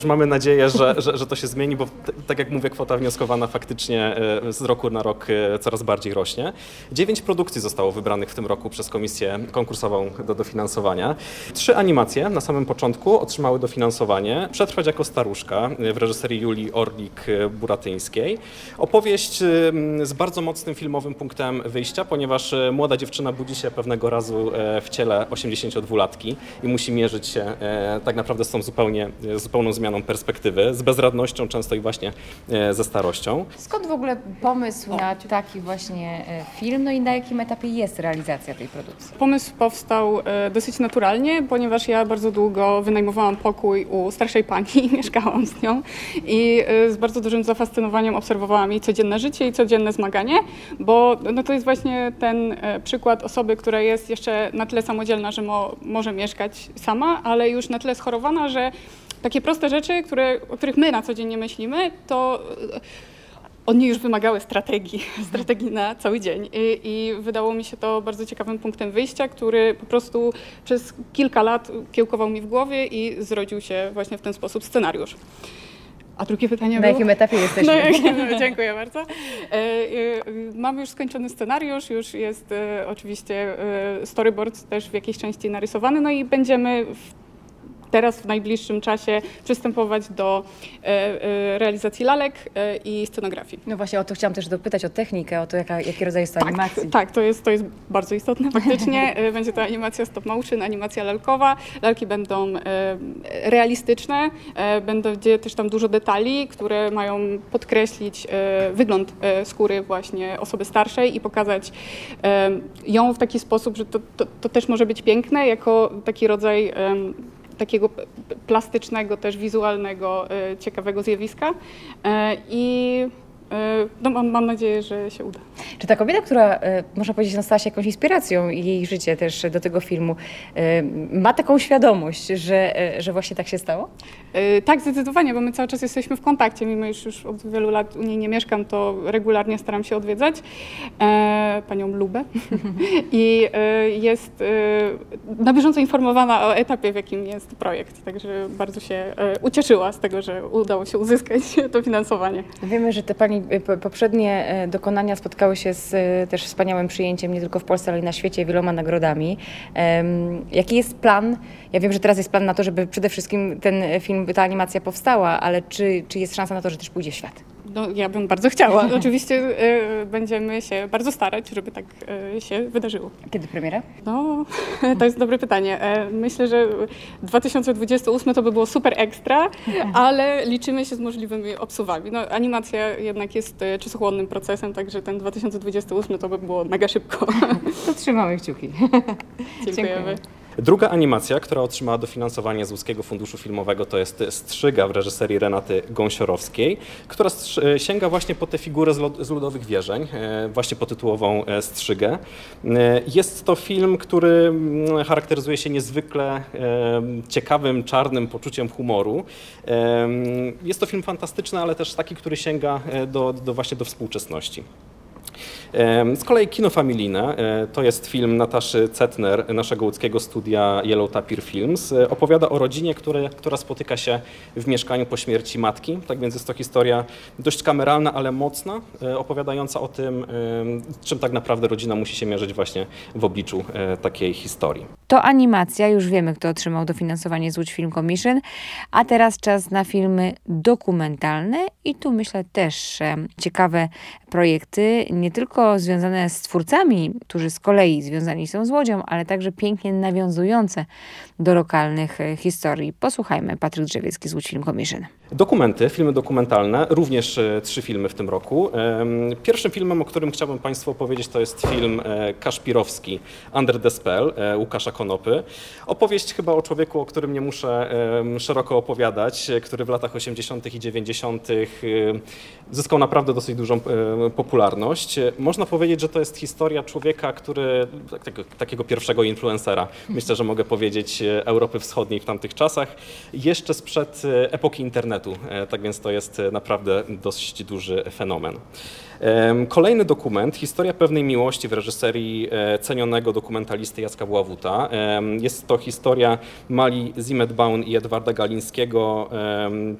Mamy nadzieję, że to się zmieni, bo tak jak mówię, kwota wnioskowana faktycznie z roku na rok coraz bardziej rośnie. 9 produkcji zostało wybranych w tym roku przez komisję konkursową do dofinansowania. 3 animacje na samym początku otrzymały dofinansowanie. Przetrwać jako staruszka w reżyserii Julii Orlik-Buratyńskiej. Opowieść z bardzo mocnym filmowym punktem wyjścia, ponieważ młoda dziewczyna budzi się pewnego razu w ciele 82-latki i musi mierzyć się tak naprawdę z tą zupełną zmianą perspektywy, z bezradnością często i właśnie ze starością. Skąd w ogóle pomysł na taki właśnie film, no i na jakim etapie jest realizacja tej produkcji? Pomysł powstał dosyć naturalnie, ponieważ ja bardzo długo wynajmowałam pokój u starszej pani i mieszkałam z nią i z bardzo dużym zafascynowaniem obserwowałam jej codzienne życie i codzienne zmaganie, bo no to jest właśnie ten przykład osoby, która jest jeszcze na tyle samodzielna, że może mieszkać sama, ale już na tyle schorowana, że takie proste rzeczy, o których my na co dzień nie myślimy, to od niej już wymagały strategii na cały dzień. I wydało mi się to bardzo ciekawym punktem wyjścia, który po prostu przez kilka lat kiełkował mi w głowie i zrodził się właśnie w ten sposób scenariusz. A drugie pytanie było? Na jakim etapie jesteśmy? Dziękuję bardzo. Mamy już skończony scenariusz, już jest oczywiście storyboard też w jakiejś części narysowany, no i będziemy teraz w najbliższym czasie przystępować do realizacji lalek i scenografii. No właśnie o to chciałam też dopytać, o technikę, o to jaki rodzaj jest to animacji. Tak, to jest bardzo istotne faktycznie. Będzie to animacja stop motion, animacja lalkowa. Lalki będą realistyczne, będzie też tam dużo detali, które mają podkreślić wygląd skóry właśnie osoby starszej i pokazać ją w taki sposób, że to też może być piękne, jako taki rodzaj takiego plastycznego, też wizualnego, ciekawego zjawiska i no, mam nadzieję, że się uda. Czy ta kobieta, która można powiedzieć stała się jakąś inspiracją i jej życie też do tego filmu, ma taką świadomość, że właśnie tak się stało? Tak, zdecydowanie, bo my cały czas jesteśmy w kontakcie, mimo iż już od wielu lat u niej nie mieszkam, to regularnie staram się odwiedzać panią Lubę i jest na bieżąco informowana o etapie, w jakim jest projekt, także bardzo się ucieszyła z tego, że udało się uzyskać to finansowanie. Wiemy, że te pani poprzednie dokonania spotkały się z też wspaniałym przyjęciem nie tylko w Polsce, ale i na świecie, wieloma nagrodami. Jaki jest plan? Ja wiem, że teraz jest plan na to, żeby przede wszystkim ten film, ta animacja powstała, ale czy jest szansa na to, że też pójdzie w świat? No, ja bym bardzo chciała. Oczywiście będziemy się bardzo starać, żeby tak się wydarzyło. Kiedy premiera? No, to jest dobre pytanie. Myślę, że 2028 to by było super ekstra, ale liczymy się z możliwymi obsuwami. No, animacja jednak jest czasochłonnym procesem, także ten 2028 to by było mega szybko. To trzymamy kciuki. Dziękujemy. Druga animacja, która otrzymała dofinansowanie z Łódzkiego Funduszu Filmowego, to jest Strzyga w reżyserii Renaty Gąsiorowskiej, która sięga właśnie po tę figurę z ludowych wierzeń, właśnie po tytułową Strzygę. Jest to film, który charakteryzuje się niezwykle ciekawym, czarnym poczuciem humoru. Jest to film fantastyczny, ale też taki, który sięga właśnie do współczesności. Z kolei kino familijne, to jest film Nataszy Cetner, naszego łódzkiego studia Yellow Tapir Films. Opowiada o rodzinie, która spotyka się w mieszkaniu po śmierci matki. Tak więc jest to historia dość kameralna, ale mocna, opowiadająca o tym, czym tak naprawdę rodzina musi się mierzyć właśnie w obliczu takiej historii. To animacja, już wiemy, kto otrzymał dofinansowanie z Łódź Film Commission, a teraz czas na filmy dokumentalne i tu myślę też ciekawe projekty, nie tylko związane z twórcami, którzy z kolei związani są z Łodzią, ale także pięknie nawiązujące do lokalnych historii. Posłuchajmy, Patryk Drzewiecki z Łódź Film Commission. Dokumenty, filmy dokumentalne, również 3 filmy w tym roku. Pierwszym filmem, o którym chciałbym Państwu opowiedzieć, to jest film kaszpirowski Under the Spell Łukasza Konopy. Opowieść chyba o człowieku, o którym nie muszę szeroko opowiadać, który w latach 80. i 90. zyskał naprawdę dosyć dużą popularność. Można powiedzieć, że to jest historia człowieka, który, takiego pierwszego influencera, myślę, że mogę powiedzieć, Europy Wschodniej w tamtych czasach, jeszcze sprzed epoki internetu. Tak więc to jest naprawdę dość duży fenomen. Kolejny dokument, Historia pewnej miłości w reżyserii cenionego dokumentalisty Jacka Bławuta. Jest to historia Mali Zimetbaum i Edwarda Galińskiego,